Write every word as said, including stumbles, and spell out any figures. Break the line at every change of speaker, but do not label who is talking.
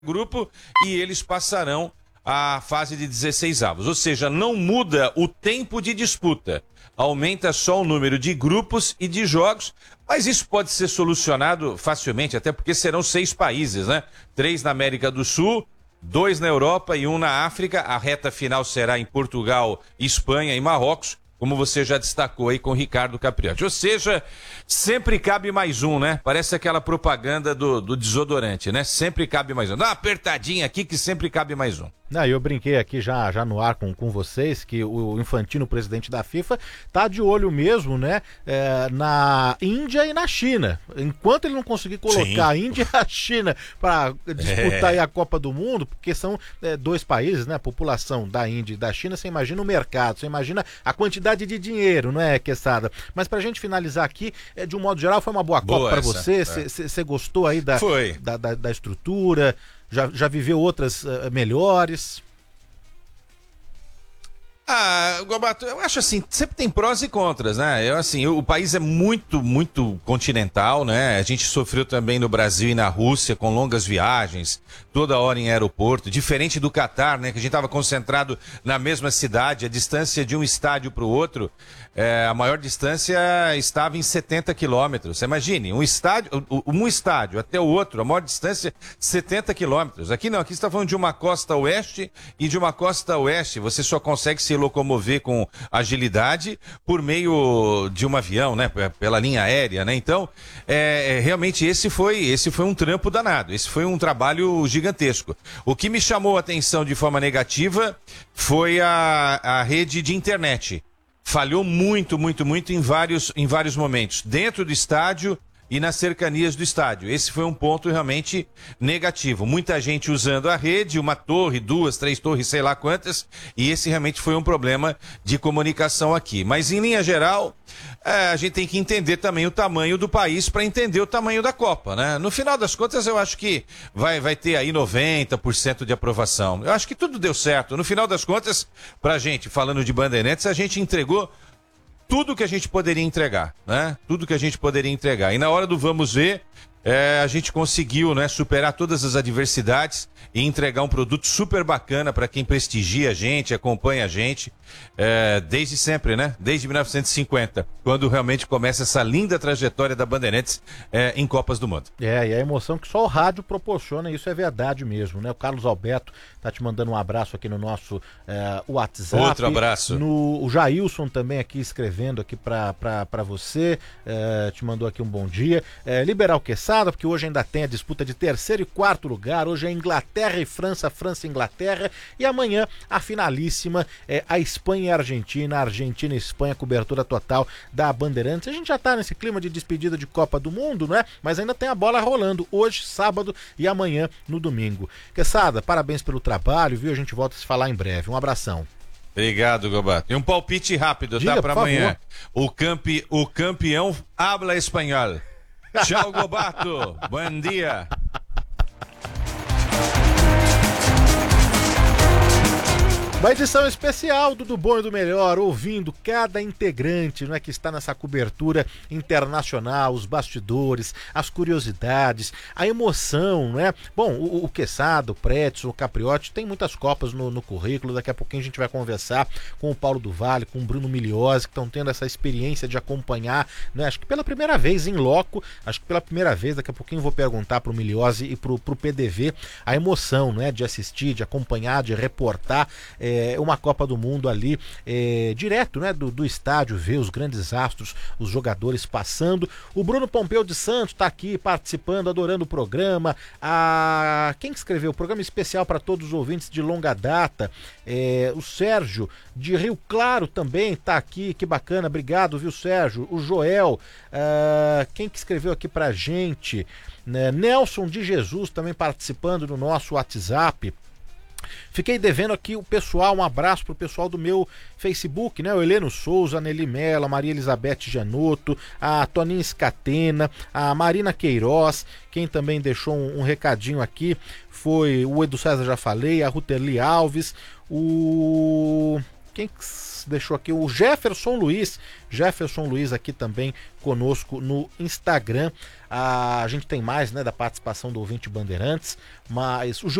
grupo e eles passarão a fase de dezesseis avos. Ou seja, não muda o tempo de disputa. Aumenta só o número de grupos e de jogos, mas isso pode ser solucionado facilmente, até porque serão seis países, né? Três na América do Sul, dois na Europa e um na África. A reta final será em Portugal, Espanha e Marrocos, como você já destacou aí com o Ricardo Capriotti. Ou seja, sempre cabe mais um, né? Parece aquela propaganda do, do desodorante, né? Sempre cabe mais um. Dá uma apertadinha aqui que sempre cabe mais um.
Não, eu brinquei aqui já, já no ar com, com vocês que o Infantino, presidente da FIFA, tá de olho mesmo, né, é, na Índia e na China. Enquanto ele não conseguir colocar Sim. a Índia e a China para disputar é. aí a Copa do Mundo, porque são é, dois países, né, a população da Índia e da China, você imagina o mercado, você imagina a quantidade de dinheiro, não é, Quesada? Mas pra gente finalizar aqui, é, de um modo geral, foi uma boa, boa Copa para você? Você é. gostou aí da, da, da, da estrutura? Já, já viveu outras uh, melhores?
Ah, Gobato, eu acho assim, sempre tem prós e contras, né? Eu, assim, o país é muito, muito continental, né? A gente sofreu também no Brasil e na Rússia com longas viagens, toda hora em aeroporto, diferente do Catar, né? Que a gente estava concentrado na mesma cidade, a distância de um estádio para o outro, é, a maior distância estava em setenta quilômetros. Você imagine, um estádio, um estádio até o outro, a maior distância, setenta quilômetros. Aqui não, aqui você está falando de uma costa oeste e de uma costa oeste. Você só consegue se locomover com agilidade por meio de um avião, né? Pela linha aérea, né? Então, é, realmente esse foi, esse foi um trampo danado. Esse foi um trabalho gigantesco. O que me chamou a atenção de forma negativa foi a, a rede de internet. Falhou muito, muito, muito em vários, em vários momentos. Dentro do estádio e nas cercanias do estádio. Esse foi um ponto realmente negativo. Muita gente usando a rede, uma torre, duas, três torres, sei lá quantas, e esse realmente foi um problema de comunicação aqui. Mas, em linha geral, é, a gente tem que entender também o tamanho do país para entender o tamanho da Copa, né? No final das contas, eu acho que vai, vai ter aí noventa por cento de aprovação. Eu acho que tudo deu certo. No final das contas, pra gente, falando de Bandeirantes, a gente entregou tudo que a gente poderia entregar, né? Tudo que a gente poderia entregar. E na hora do vamos ver, é, a gente conseguiu, né, superar todas as adversidades e entregar um produto super bacana para quem prestigia a gente, acompanha a gente, é, desde sempre, né? Desde mil novecentos e cinquenta, quando realmente começa essa linda trajetória da Bandeirantes é, em Copas do Mundo.
É, e a emoção que só o rádio proporciona, isso é verdade mesmo, né? O Carlos Alberto tá te mandando um abraço aqui no nosso é, WhatsApp.
Outro abraço.
No, o Jailson também aqui escrevendo aqui para você, é, te mandou aqui um bom dia. É, liberar o Quesada, porque hoje ainda tem a disputa de terceiro e quarto lugar, hoje é Inglaterra e França, França e Inglaterra, e amanhã a finalíssima é a Espanha e a Argentina, a Argentina e Espanha, cobertura total da Bandeirantes. A gente já tá nesse clima de despedida de Copa do Mundo, né? Mas ainda tem a bola rolando hoje, sábado e amanhã no domingo. Quesada, parabéns pelo trabalho, viu? A gente volta a se falar em breve. Um abração.
Obrigado, Gobato. E um palpite rápido, Diga, tá? Para amanhã. O, campe... o campeão habla espanhol. Tchau, Gobato. Bom dia.
Uma edição especial do Do Bom e do Melhor, ouvindo cada integrante, não é, que está nessa cobertura internacional, os bastidores, as curiosidades, a emoção, né? Bom, o, o Quesada, o Pretzel, o Capriotti, tem muitas Copas no, no currículo, daqui a pouquinho a gente vai conversar com o Paulo do Vale, com o Bruno Migliozzi, que estão tendo essa experiência de acompanhar, né? Acho que pela primeira vez em loco, acho que pela primeira vez, daqui a pouquinho eu vou perguntar para o Migliozzi e para o P D V a emoção, né? De assistir, de acompanhar, de reportar, é, É, uma Copa do Mundo ali é, direto, né, do, do estádio, ver os grandes astros, os jogadores passando. O Bruno Pompeu de Santos está aqui participando, adorando o programa. A... Quem escreveu o programa especial para todos os ouvintes de longa data? É, o Sérgio de Rio Claro também está aqui, que bacana, obrigado, viu, Sérgio? O Joel, uh, quem que escreveu aqui pra gente? Né? Nelson de Jesus também participando do nosso WhatsApp. Fiquei devendo aqui o pessoal, um abraço pro pessoal do meu Facebook, né? O Heleno Souza, a Nelly Mello, a Maria Elizabeth Janotto, a Toninha Scatena, a Marina Queiroz. Quem também deixou um, um recadinho aqui foi o Edu César, já falei, a Ruterli Alves, o... Quem deixou aqui? O Jefferson Luiz. Jefferson Luiz aqui também conosco no Instagram. A gente tem mais, né, da participação do ouvinte Bandeirantes, mas o